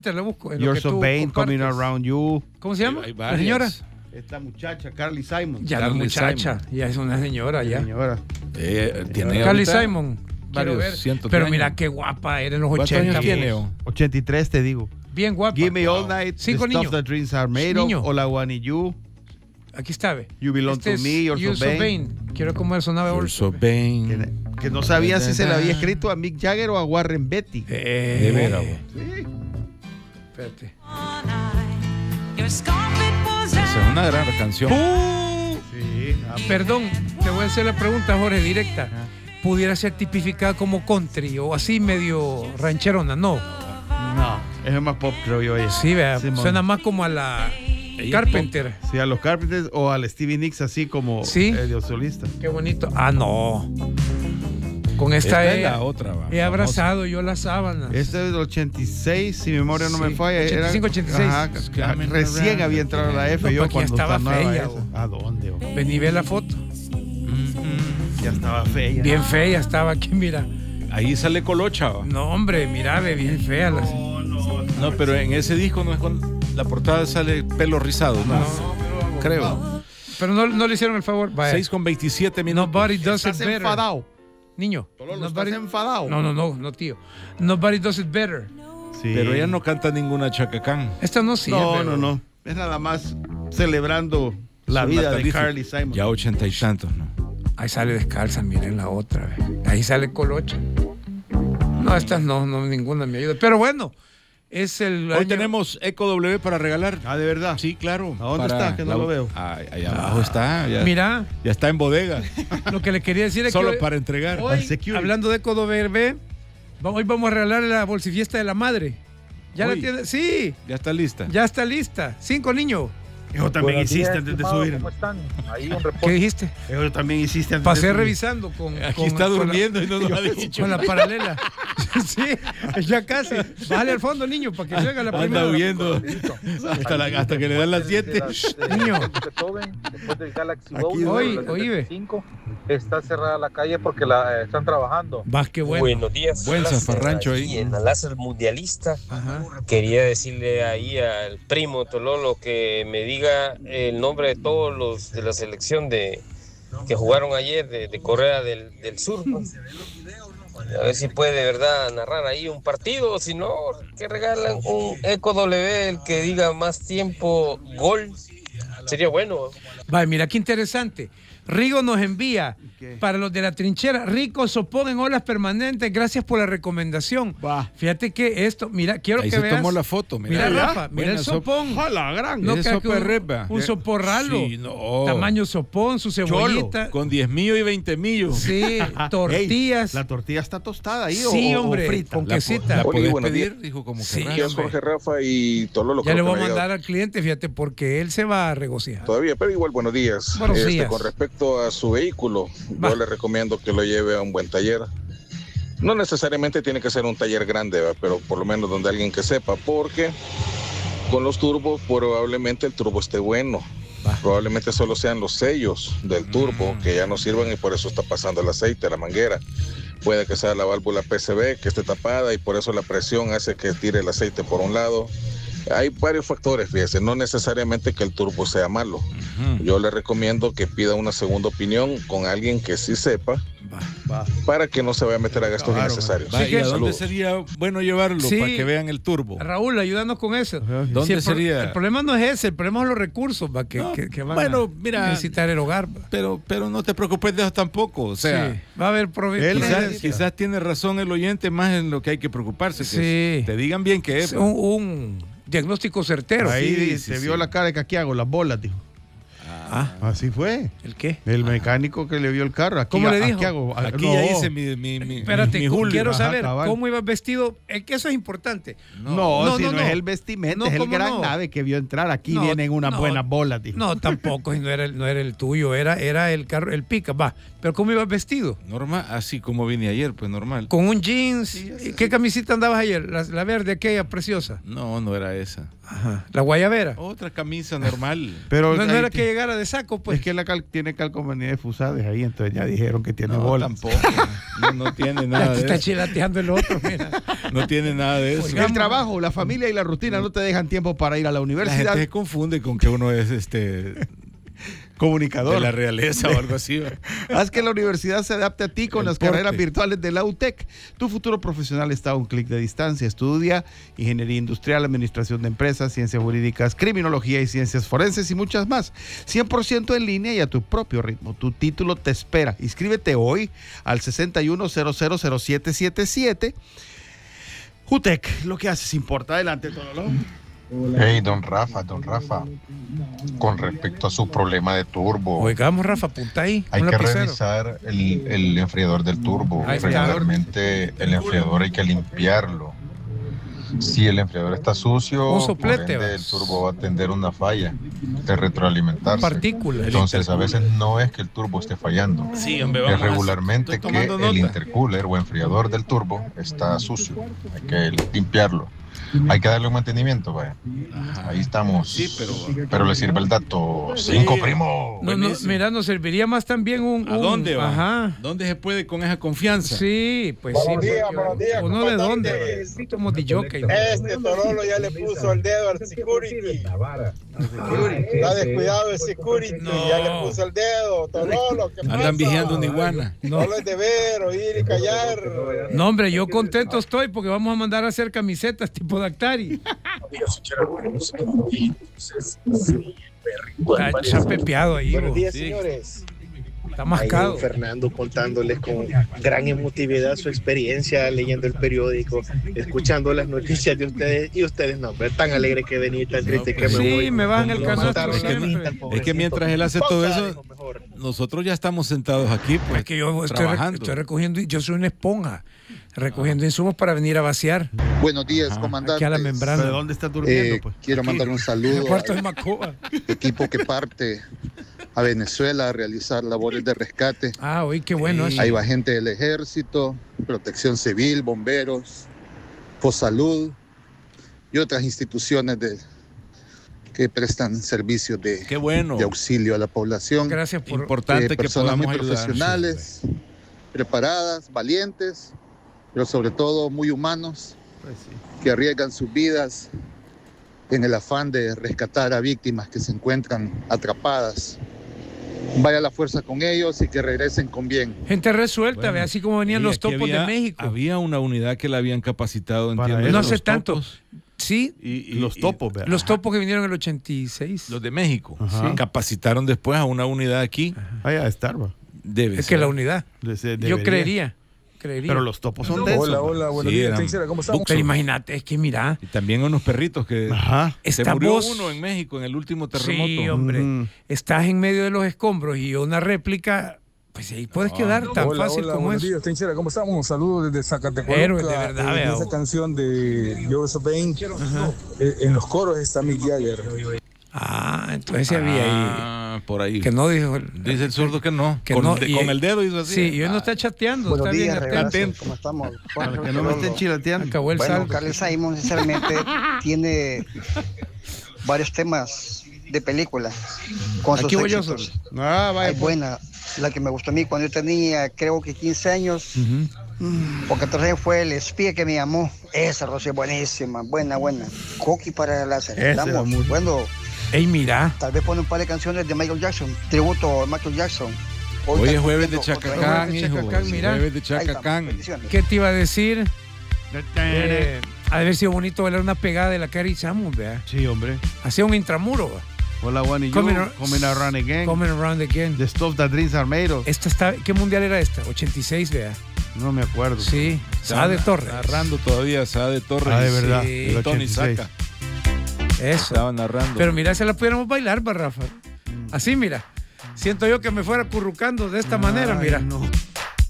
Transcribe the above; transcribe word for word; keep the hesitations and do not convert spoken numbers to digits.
Te la busco. En You're lo que So tú Vain, compartes. Coming Around You. ¿Cómo se llama? Hay La señora. Esta muchacha, Carly Simon. Ya la Carly muchacha. Ya es una señora ya. Señora. Eh, tiene Carly ahorita Simon. Quiero varios ver. cientos de Pero años. mira qué guapa era en los ¿Cuántos ochenta. años tiene? oh? ochenta y tres, te digo. Bien guapa. Give Me All Wow. Night, Cinco The niños. Stuff That Dreams Are Made Niño. Of, All I Want Is You. Aquí está, ve. You Belong Este to Me, You're So You're So Vain. Vain. Quiero cómo sonaba You're You're So Vain. Que, que no sabía si se le había escrito a Mick Jagger o a Warren Beatty. Eh, De veras, Sí. Espérate. Esa es una gran canción. Sí. Ah, Perdón, te voy a hacer la pregunta, Jorge, directa. ¿Pudiera ser tipificada como country o así medio rancherona? No. No, es más pop, creo yo. Ella. Sí, vea, Simón. suena más como a la Ella Carpenter. Sí, a los Carpenters o al Stevie Nicks, así como Sí. eh, de solista. Qué bonito. Ah, no. Con esta, Esta es he, la otra, va, he abrazado yo las sábanas. Este es del ochenta y seis, si mi memoria no Sí, me falla. ochenta y cinco, era, ochenta y seis. ajá, recién había entrado a la F. No, yo porque ya cuando estaba sonaba fea, eso. oh. ¿A dónde? oh? Vení, ve la foto. Ya estaba fea. Bien fea estaba aquí, mira. Ahí sale Colocha. va. No, hombre, mira, ve bien fea. Las... No, pero en ese disco no es cuando la portada sale pelo rizado, ¿no? No. Creo. Pero no, no le hicieron el favor. Vaya. seis con veintisiete minutos. Nobody does it Estás better. enfadado. Niño. Tololo, nobody- ¿estás enfadado? No, no, no, no, tío. Nobody does it better. Sí. Pero ella no canta ninguna chacacán. Esta no sirve. No, no, no. Es nada más celebrando la Su vida natalicio. de Carly Simon. Ya ochenta y tantos, ¿no? Ahí sale descalza, miren la otra. Ve. Ahí sale Colocha. No, estas no, no, ninguna me ayuda. Pero bueno, es el. Hoy año- tenemos Eco W para regalar. Ah, ¿de verdad? Sí, claro. ¿A dónde para está? Que no la- lo veo. Ah, ahí abajo está. Ya, Mira, ya está en bodega. lo que le quería decir es Solo que. hoy- para entregar. Al Hoy, security. hablando de Eco W B, va- hoy vamos a regalar la bolsifiesta de la madre. ¿Ya la Hoy. tiene? Sí, Ya está lista. ya está lista. Cinco niños. Yo también Buenos hiciste días, antes de estimado, subir. ¿Cómo están? Ahí un ¿Qué reporte. dijiste? Yo también hiciste antes Pasé de subir. revisando con. Aquí con- está con la- durmiendo y no nos ha dicho. Con la paralela. Sí, ya casi. Bájale al fondo, niño, para que se haga la primera. Anda huyendo hasta, la- hasta que le dan las siete. Niño. Beethoven, después del Galaxy Aquí Bowl, hoy, de la oí, ve. setenta y cinco, está cerrada la calle porque la eh, están trabajando. Vas, qué bueno. Buenos días. Buen Láser, zafarrancho ahí. aquí en la láser mundialista. Ajá. Quería decirle ahí al primo Tololo que me diga el nombre de todos los de la selección de que jugaron ayer de, de Corea del, del Sur. Pues. A ver si puede de verdad narrar ahí un partido, o si no, que regalan un Eco W, el que diga más tiempo gol. Sería bueno. Vale, mira qué interesante. Rigo nos envía ¿Qué? para los de la trinchera. Rico Sopón en olas permanentes. Gracias por la recomendación. Va. Fíjate que esto, mira, quiero Ahí que se veas. tomó la foto. Mira, Mira, Rafa, mira Buena el sopón. ¡Hala, gran! No Es creas que sopa un, repa. un soporralo. Sí, no. Tamaño sopón, su cebollita. Con diez millos y veinte millos. Sí, tortillas. Ey, ¿la tortilla está tostada ahí Sí, o, o hombre, frita? con La, quesita. la Oli, podés buenos pedir, dijo como que Sí, raro. Aquí es Jorge Rafa y Tololo. Ya creo le que voy a me ha mandar llegado al cliente, fíjate, porque él se va a regocijar. todavía, pero igual buenos días. Buenos Este, días. Con respecto a su vehículo, Va. yo le recomiendo que lo lleve a un buen taller. No necesariamente tiene que ser un taller grande, ¿va? Pero por lo menos donde alguien que sepa, porque con los turbos probablemente el turbo esté bueno. Va. Probablemente solo sean los sellos del turbo que ya no sirvan y por eso está pasando el aceite, la manguera. Puede que sea la válvula P C B que esté tapada y por eso la presión hace que tire el aceite por un lado. Hay varios factores, fíjese, no necesariamente que el turbo sea malo. Ujú. Yo le recomiendo que pida una segunda opinión con alguien que sí sepa Va. Va. para que no se vaya a meter a gastos Claro, innecesarios. Va, Sí ¿y que- a dónde Saludos. sería bueno llevarlo Sí. para que vean el turbo? Raúl, ayúdanos con eso. ¿Dónde Sí, el pro- sería? El problema no es ese, el problema son los recursos va, que, No, que- que van bueno, a mira, necesitar el hogar. Va. Pero, pero no te preocupes de eso tampoco. O sea, Sí, va a haber provecho. Él quizás, necesita. quizás tiene razón el oyente más en lo que hay que preocuparse. Que Sí. te digan bien que es. un, un diagnóstico certero. Ahí Sí, se sí, vio sí. la cara de Caquiago, las bolas, dijo. Ah, Así fue. ¿el qué? El mecánico que le vio el carro. Aquí, ¿Cómo le a- dijo? Caquiago, a- Aquí no. ya hice mi, mi, mi, Espérate, mi Julio. quiero Ajá, saber cabal. cómo ibas vestido. Es que eso es importante. No, No, si no, no, no. es el vestimenta, No, es el ¿cómo gran no? nave que vio entrar. Aquí No, vienen unas no. buenas bolas, dijo. No, tampoco, no era el, no era el tuyo, era, era el carro, el pica, va. Pero ¿cómo ibas vestido? Normal, así como vine ayer, pues normal. Con un jeans. ¿Y ¿Qué camisita andabas ayer? La, la verde, aquella preciosa. No, no era esa. Ajá. La guayabera. Otra camisa normal. Pero No, no ahí era te- que llegara de saco, pues. Es que la cal tiene calcomanías fusadas ahí, entonces ya dijeron que tiene No, bola. tampoco. No, no tiene Ya nada te de está eso. chilateando el otro, mira. No tiene nada de eso. El trabajo, la familia y la rutina no te dejan tiempo para ir a la La universidad. gente se confunde con que uno es este Comunicador. de la realeza o algo así. ¿va? Haz que la universidad se adapte a ti con El las porte. carreras virtuales de la U T E C. Tu futuro profesional está a un clic de distancia. Estudia ingeniería industrial, administración de empresas, ciencias jurídicas, criminología y ciencias forenses y muchas más. cien por ciento en línea y a tu propio ritmo. Tu título te espera. Inscríbete hoy al sesenta y uno cero cero cero siete siete siete. U T E C, lo que haces importa. Adelante, Tololo. Hey, don Rafa, don Rafa, con respecto a su problema de turbo, Oigamos, Rafa, apunta ahí. hay un que lapicero. revisar el, el enfriador del turbo. Ahí está. Regularmente el enfriador hay que limpiarlo. Si el enfriador está sucio, Un soplete, por ende, va. el turbo va a tener una falla de retroalimentarse. Partículas. Entonces a veces no es que el turbo esté fallando, Sí, hombre, es vamos a- regularmente estoy que tomando el nota. intercooler o enfriador del turbo está sucio. Hay que limpiarlo. Hay que darle un mantenimiento, vaya. Ahí estamos. Sí, pero- Pero le sirve el dato. Cinco, primo. No, no, Buenísimo. mira, nos serviría más también un... ¿A un- dónde va? Ajá. ¿Dónde se puede con esa confianza? Sí, pues sí. Buenos días, porque buenos días, ¿Uno de dónde? comandante. Sí, somos de jockey. Este Torolo ya le puso el dedo al security. Está descuidado el security. No. Ya le puso el dedo. Torolo, ¿qué pasa? Andan vigiando una iguana. No. Solo es de ver, oír y callar. No, hombre, yo contento estoy porque vamos a mandar a hacer camisetas tipo Dactari. Está chapepeado ahí, Buenos bo. días, Sí. señores. Está Ahí mascado. don Fernando contándoles con gran emotividad su experiencia leyendo el periódico, escuchando las noticias de ustedes y ustedes no, hombre, tan alegre que venía y tan triste que me Sí, voy. me bajan Como el lo canal mataron Es que- ahorita, el Es que pobrecito. mientras él hace todo Ponga, eso, dijo, mejor. nosotros ya estamos sentados aquí, pues, Es que yo estoy, trabajando. estoy recogiendo, yo soy una esponja, recogiendo insumos para venir a vaciar Buenos días, Ajá. comandante. aquí a la ¿Pero membrana. dónde estás durmiendo? Eh, pues? quiero Aquí. mandar un En el saludo cuarto de al Macoa. equipo que parte a Venezuela a realizar labores de rescate. Ah, oye, qué bueno Sí. eso. Ahí va gente del Ejército, Protección Civil, bomberos, Fosalud y otras instituciones de, que prestan servicios de, Qué bueno. de auxilio a la población. Gracias por... Importante Eh, que personas podamos muy ayudar. profesionales, preparadas, valientes, pero sobre todo muy humanos, Pues sí. que arriesgan sus vidas en el afán de rescatar a víctimas que se encuentran atrapadas. Vaya la fuerza con ellos y que regresen con bien. Gente resuelta, Bueno, ve, así como venían Y los aquí topos había- de México. Había una unidad que la habían capacitado, Para entiendo. eso. No los hace tanto. topos. Sí, Y, y- Los y- topos, ¿verdad? los topos que vinieron en el ochenta y seis. Los de México. Ajá. Sí. Capacitaron después a una unidad aquí. Vaya a estar, va. Debe Es ser. que la unidad. De- de- Yo debería. creería. creería. Pero los topos son densos. Hola, va. hola, buenos Sí, días, eran Teixeira, ¿cómo estamos? Pero imagínate, es que mira, Y también unos perritos que Ajá. se esta murió voz... uno en México en el último terremoto. Sí, hombre. Ujú. Estás en medio de los escombros y una réplica, pues ahí puedes No. quedar tan Hola, fácil hola, como buenos eso. días, Teixeira, ¿cómo estamos? Un saludo desde Zacatecualuca. Héroes, de verdad, eh, vea. esa canción de Joseph Bain, eh, en los coros está Mick Jagger. Ah, entonces sí había ahí. Ah, por ahí. Que no dijo. el- Dice el zurdo que no. que con, no, de- y- con el dedo hizo así. Sí, y hoy no está chateando, Buenos está bien días, atento. regalazos, ¿cómo estamos? Para que no me estén chilateando. Acabó el Bueno, saldo. Carly Simon sinceramente tiene varios temas de película con sus Aquí voy yo éxitos. solo. Ah, vaya. Hay buena, la que me gustó a mí cuando yo tenía creo que quince años Ujú. o catorce años fue El espía que me llamó. Esa Rocío, buenísima, buena, buena. Coqui para la Esa era Estamos, muy- bueno, Ey, mira. tal vez pone un par de canciones de Michael Jackson, tributo a Michael Jackson. Hoy es está jueves de cumpliendo otra Chacacán, Jueves de hijo. Chacacán, mira. Jueves de vez. Ahí estamos, Chacacán. bendiciones. ¿Qué te iba a decir? Eh, ha de haber sido bonito bailar una pegada de la Carrie Samus, vea. Sí, hombre. Hacía un intramuro, va. Hola, Juan y yo. Coming ar- Coming around again. Coming around again. The stuff that dreams are made of. Esta está, ¿qué mundial era esta? ochenta y seis, vea. No me acuerdo. Sí, Sá de Torres. Narrando todavía Sá de Torres. Ah, de verdad. Sí. del Y Tony ochenta y seis. Saca. Eso. Estaba narrando. Pero mira, se la pudiéramos bailar, va, Rafa. Así, mira. Siento yo que me fuera currucando de esta manera, Ay, mira. no.